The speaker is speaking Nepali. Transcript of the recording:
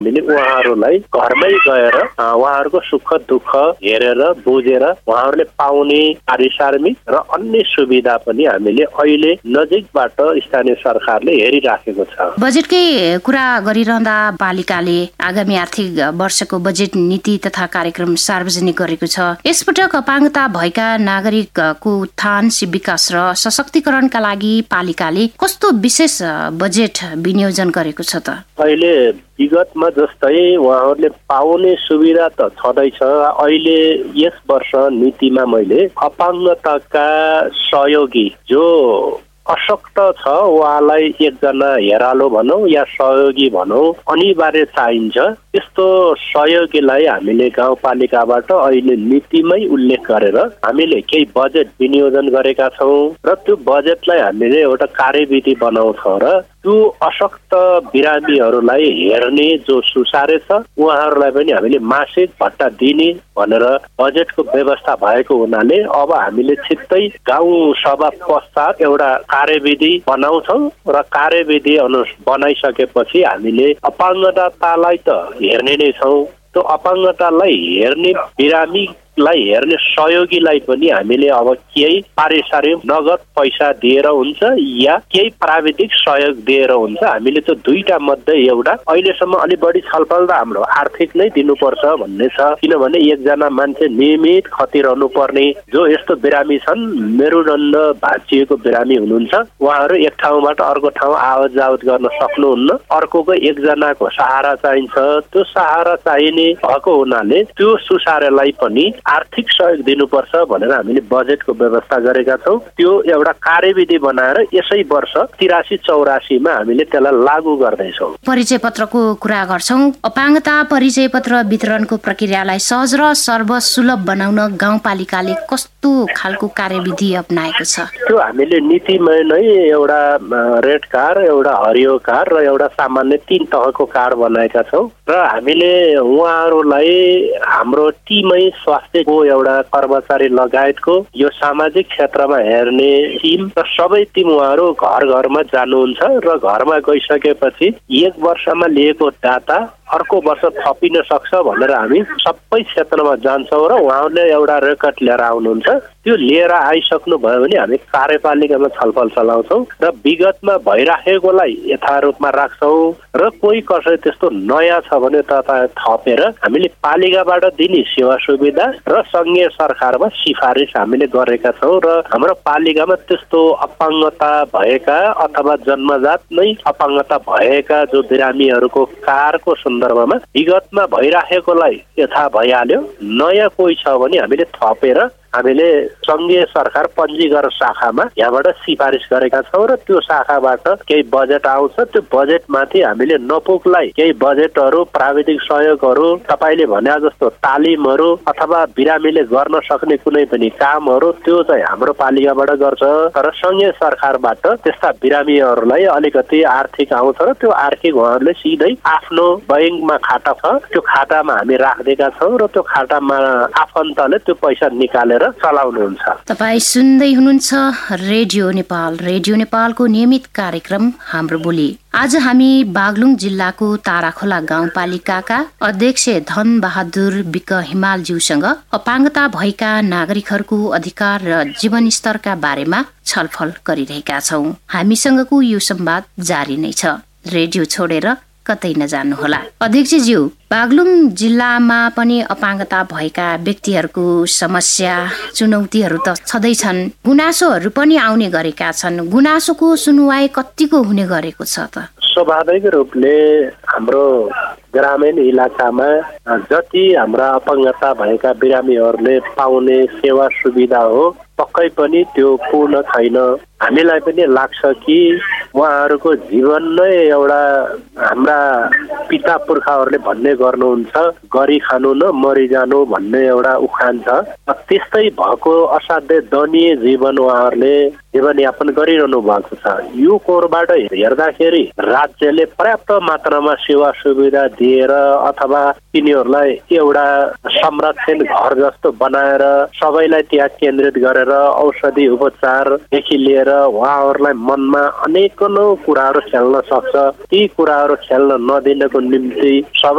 हामीले उहाँहरूलाई घरमै गएर उहाँहरूको सुख दुःख हेरेर बुझेर उहाँहरूले पाउने पारिश्रमिक र अन्य सुविधा पनि हामीले अहिले नजिकबाट स्थानीय सरकारले हेरिराखेको छ। बजेटकै कुरा गरिरहँदा पालिकाले आगामी आर्थिक वर्षको बजेट नीति तथा कार्यक्रम सार्वजनिक गरेको छ। यसपटक अपाङ्गता भएका नागरिकको उत्थान, विकास र सशक्तिकरणका लागि पालिकाले कस्तो विशेष बजेट विनियोजन गरेको छ त? अहिले विगतमा जस्तै उहाँहरूले पाउने सुविधा त छँदैछ। अहिले यस वर्ष नीतिमा मैले अपाङ्गताका सहयोगी जो अशक्त छ उहाँलाई एकजना हेरालो भनौँ या सहयोगी भनौँ अनिवार्य चाहिन्छ। यस्तो सहयोगीलाई हामीले गाउँपालिकाबाट अहिले नीतिमै उल्लेख गरेर हामीले केही बजेट विनियोजन गरेका छौँ र त्यो बजेटलाई हामीले एउटा कार्यविधि बनाउँछौँ र त्यो अशक्त बिरामीहरूलाई हेर्ने जो सुसारे छ उहाँहरूलाई पनि हामीले मासिक भत्ता दिने भनेर बजेटको व्यवस्था भएको हुनाले अब हामीले छिट्टै गाउँ सभा पश्चात एउटा कार्यविधि बनाउँछौँ र कार्यविधि बनाइसकेपछि हामीले अपाङ्गतालाई त हेर्ने नै छौँ। त्यो अपाङ्गतालाई हेर्ने बिरामीलाई हेर्ने सहयोगीलाई पनि हामीले अब केही पारिश्रमिक नगद पैसा दिएर हुन्छ या केही प्राविधिक सहयोग दिएर हुन्छ। हामीले त्यो दुईटा मध्ये एउटा अहिलेसम्म अलि बढी छलफल त हाम्रो आर्थिक नै दिनुपर्छ भन्ने छ। किनभने एकजना मान्छे नियमित खटिरहनु पर्ने जो यस्तो बिरामी छन्, मेरुदण्ड भाँचिएको बिरामी हुनुहुन्छ, उहाँहरू एक ठाउँबाट अर्को ठाउँ आवत जावत गर्न सक्नुहुन्न, अर्कोको एकजनाको सहारा चाहिन्छ। त्यो सहारा चाहिने भएको हुनाले त्यो सुसारेलाई पनि आर्थिक सहयोग दिनुपर्छ भनेर हामीले बजेटको व्यवस्था गरेका छौँ। त्यो एउटा कार्यविधि बनाएर यसै वर्ष 83-84 मा हामीले त्यसलाई लागू गर्दैछौँ। परिचय पत्रको कुरा गर्छौँ। अपाङ्गता परिचय पत्र वितरणको प्रक्रियालाई सहज र सर्वसुलभ बनाउन गाउँपालिकाले कस्तो खालको कार्यविधि अपनाएको छ? त्यो हामीले नीतिमा नै एउटा रेड कार्ड, एउटा हरियो कार्ड र एउटा सामान्य 3 तहको कार्ड बनाएका छौँ र हामीले उहाँहरूलाई हाम्रो टिमै स्वास्थ्यको एउटा कर्मचारी लगायतको यो सामाजिक क्षेत्रमा हेर्ने टिम र सबै टिम उहाँहरू घर घरमा जानुहुन्छ र घरमा गइसकेपछि 1 वर्षमा लिएको डाटा अर्को वर्ष थपिन सक्छ भनेर हामी सबै क्षेत्रमा जान्छौँ र उहाँहरूले एउटा रेकर्ड लिएर आउनुहुन्छ। त्यो लिएर आइसक्नु भयो भने हामी कार्यपालिकामा छलफल चलाउँछौँ र विगतमा भइराखेकोलाई यथारूपमा राख्छौँ र कोही कसै त्यस्तो नयाँ छ भने थपेर हामीले पालिकाबाट दिने सेवा सुविधा र सङ्घीय सरकारमा सिफारिस हामीले गरेका छौँ र हाम्रो पालिकामा त्यस्तो अपाङ्गता भएका अथवा जन्मजात नै अपाङ्गता भएका जो बिरामीहरूको कारको सन्दर्भमा विगतमा भइराखेकोलाई यथा भइहाल्यो, नयाँ कोही छ भने हामीले थपेर हामीले सङ्घीय सरकार पञ्जीकरण शाखामा यहाँबाट सिफारिस गरेका छौँ र त्यो शाखाबाट केही बजेट आउँछ। त्यो बजेटमाथि हामीले नपुगलाई केही बजेटहरू, प्राविधिक सहयोगहरू, तपाईँले भने जस्तो तालिमहरू अथवा बिरामीले गर्न सक्ने कुनै पनि कामहरू त्यो चाहिँ हाम्रो पालिकाबाट गर्छ। तर सङ्घीय सरकारबाट त्यस्ता बिरामीहरूलाई अलिकति आर्थिक आउँछ र त्यो आर्थिक उहाँहरूले सिधै आफ्नो बैङ्कमा खाता छ, त्यो खातामा हामी राखिदिएका छौँ र त्यो खातामा आफन्तले त्यो पैसा निकालेर चलाउनुहुन्छ। तपाईँ सुन्दै हुनुहुन्छ रेडियो नेपाल, रेडियो नेपालको नियमित कार्यक्रम हाम्रो बोली। आज हामी बागलुङ जिल्लाको ताराखोला गाउँपालिकाका अध्यक्ष धन बहादुर विक हिमालज्यूसँग अपाङ्गता भएका नागरिकहरूको अधिकार र जीवनस्तरका बारेमा छलफल गरिरहेका छौँ। हामीसँगको यो संवाद जारी नै छ। रेडियो छोडेर कतै नजानुहोला। अध्यक्षज्यू, बागलुङ जिल्लामा पनि अपाङ्गता भएका व्यक्तिहरूको समस्या, चुनौतीहरू त छँदैछन्, गुनासोहरू पनि आउने गरेका छन्। गुनासोको सुनवाई कतिको हुने गरेको छ त? स्वाभाविक रूपले हाम्रो ग्रामीण इलाकामा जति हाम्रा अपाङ्गता भएका बिरामीहरूले पाउने सेवा सुविधा हो पक्कै पनि त्यो पूर्ण छैन। हामीलाई पनि लाग्छ कि उहाँहरूको जीवन नै एउटा हाम्रा पिता पुर्खाहरूले भन्ने गर्नुहुन्छ, गरी खानु न मरिजानु भन्ने एउटा उखान छ। त्यस्तै भएको असाध्यै दयनीय जीवन उहाँहरूले जीवनयापन गरिरहनु भएको छ। यो कोणबाट हेर्दाखेरि राज्यले पर्याप्त मात्रामा सेवा सुविधा दिएर अथवा तिनीहरूलाई एउटा संरक्षण घर जस्तो बनाएर सबैलाई त्यहाँ केन्द्रित गरेर औषधि उपचारदेखि लिएर उहाँहरूलाई मनमा अनेकौं कुराहरू खेल्न सक्छ। ती कुराहरू खेल्न नदिनको निम्ति